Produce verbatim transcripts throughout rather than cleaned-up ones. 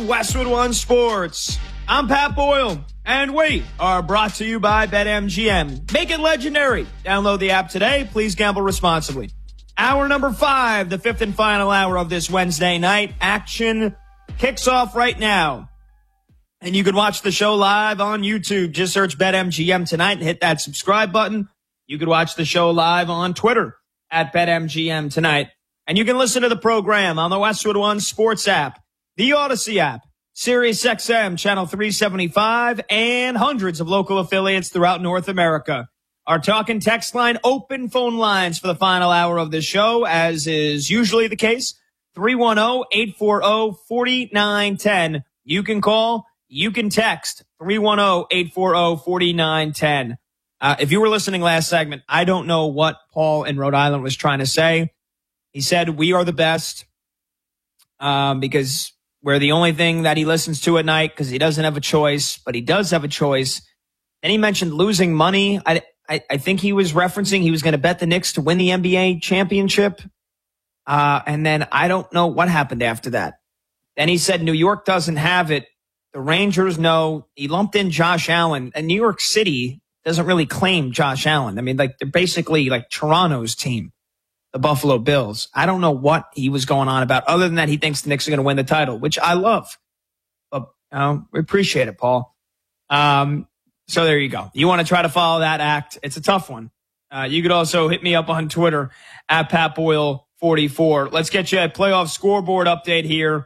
on Westwood One Sports. I'm Pat Boyle, and we are brought to you by BetMGM. Make it legendary. Download the app today. Please gamble responsibly. Hour number five, the fifth and final hour of this Wednesday night. Action kicks off right now. And you can watch the show live on YouTube. Just search BetMGM tonight and hit that subscribe button. You can watch the show live on Twitter at BetMGM tonight. And you can listen to the program on the Westwood One Sports app, the Odyssey app, Sirius X M, Channel three seventy-five, and hundreds of local affiliates throughout North America. Our talk and text line, open phone lines for the final hour of the show, as is usually the case, three one zero, eight four zero, four nine one zero. You can call, you can text, three one zero, eight four zero, four nine one zero. Uh, if you were listening last segment, I don't know what Paul in Rhode Island was trying to say. He said, we are the best um, because we're the only thing that he listens to at night because he doesn't have a choice, but he does have a choice. Then he mentioned losing money. I, I, I think he was referencing he was going to bet the Knicks to win the N B A championship. Uh, and then I don't know what happened after that. Then he said New York doesn't have it. The Rangers know. He lumped in Josh Allen. And New York City doesn't really claim Josh Allen. I mean, like they're basically like Toronto's team, the Buffalo Bills. I don't know what he was going on about other than that he thinks the Knicks are going to win the title, which I love. But you know, we appreciate it, Paul. Um, so there you go. You want to try to follow that act. It's a tough one. Uh, you could also hit me up on Twitter at Pat Boyle forty-four. Let's get you a playoff scoreboard update here.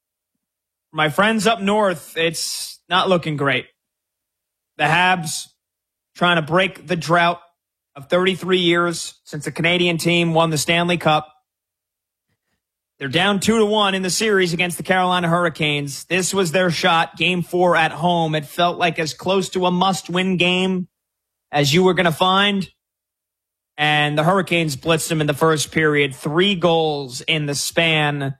My friends up north, it's not looking great. The Habs trying to break the drought of thirty-three years since the Canadian team won the Stanley Cup. They're down two to one in the series against the Carolina Hurricanes. This was their shot, game four at home. It felt like as close to a must-win game as you were going to find. And the Hurricanes blitzed them in the first period. Three goals in the span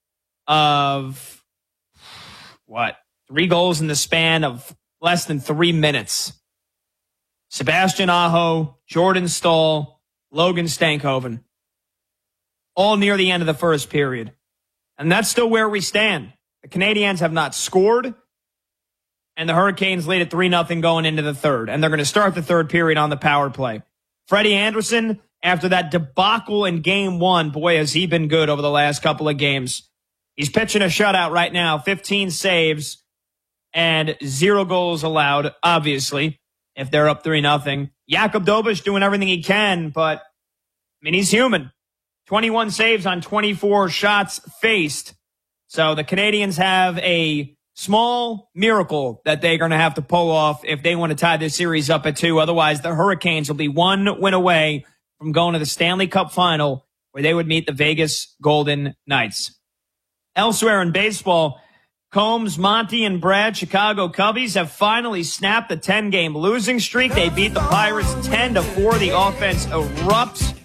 of, what? Three goals in the span of less than three minutes. Sebastian Aho, Jordan Staal, Logan Stankoven. All near the end of the first period. And that's still where we stand. The Canadiens have not scored. And the Hurricanes lead at three nothing going into the third. And they're going to start the third period on the power play. Freddie Anderson, after that debacle in game one, boy, has he been good over the last couple of games. He's pitching a shutout right now, fifteen saves and zero goals allowed, obviously, if they're up three nothing. Jakub Dobeš doing everything he can, but, I mean, he's human. twenty-one saves on twenty-four shots faced. So the Canadiens have a small miracle that they're going to have to pull off if they want to tie this series up at two. Otherwise, the Hurricanes will be one win away from going to the Stanley Cup final where they would meet the Vegas Golden Knights. Elsewhere in baseball, Combs, Monty, and Brad, Chicago Cubbies, have finally snapped the ten-game losing streak. They beat the Pirates ten to four. The offense erupts